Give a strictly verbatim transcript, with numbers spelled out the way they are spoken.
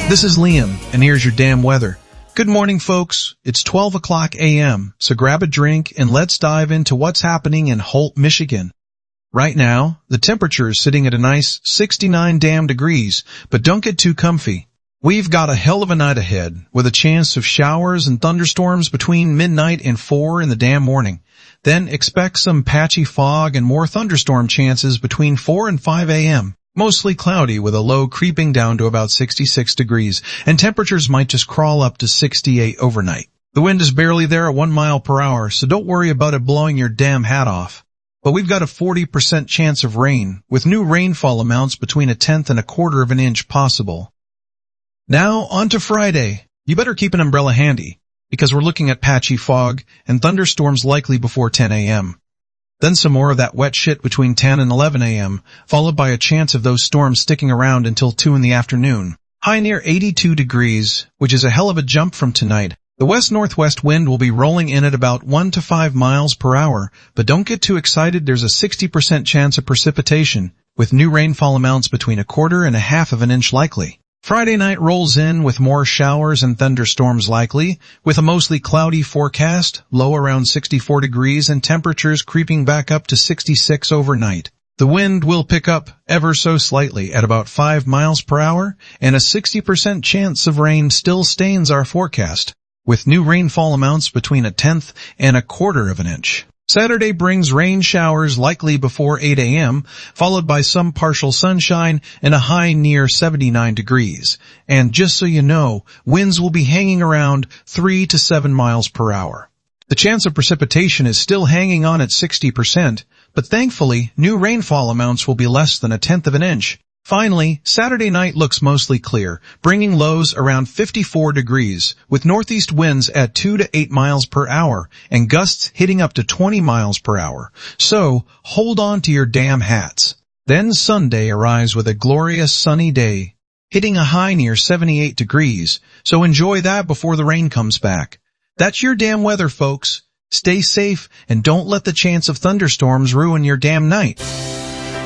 This is Liam, and here's your damn weather. Good morning, folks. It's twelve o'clock a m, so grab a drink and let's dive into what's happening in Holt, Michigan. Right now, the temperature is sitting at a nice sixty-nine damn degrees, but don't get too comfy. We've got a hell of a night ahead, with a chance of showers and thunderstorms between midnight and four in the damn morning. Then expect some patchy fog and more thunderstorm chances between four and five a m Mostly cloudy with a low creeping down to about sixty-six degrees, and temperatures might just crawl up to sixty-eight overnight. The wind is barely there at one mile per hour, so don't worry about it blowing your damn hat off. But we've got a forty percent chance of rain, with new rainfall amounts between a tenth and a quarter of an inch possible. Now on to Friday. You better keep an umbrella handy, because we're looking at patchy fog and thunderstorms likely before ten a m Then some more of that wet shit between ten and eleven a m, followed by a chance of those storms sticking around until two in the afternoon. High near eighty-two degrees, which is a hell of a jump from tonight. The west-northwest wind will be rolling in at about one to five miles per hour, but don't get too excited. There's a sixty percent chance of precipitation, with new rainfall amounts between a quarter and a half of an inch likely. Friday night rolls in with more showers and thunderstorms likely, with a mostly cloudy forecast, low around sixty-four degrees and temperatures creeping back up to sixty-six overnight. The wind will pick up ever so slightly at about five miles per hour, and a sixty percent chance of rain still stains our forecast, with new rainfall amounts between a tenth and a quarter of an inch. Saturday brings rain showers likely before eight a m, followed by some partial sunshine and a high near seventy-nine degrees. And just so you know, winds will be hanging around three to seven miles per hour. The chance of precipitation is still hanging on at sixty percent, but thankfully, new rainfall amounts will be less than a tenth of an inch. Finally, Saturday night looks mostly clear, bringing lows around fifty-four degrees, with northeast winds at two to eight miles per hour and gusts hitting up to twenty miles per hour. So, hold on to your damn hats. Then Sunday arrives with a glorious sunny day, hitting a high near seventy-eight degrees, so enjoy that before the rain comes back. That's your damn weather, folks. Stay safe and don't let the chance of thunderstorms ruin your damn night.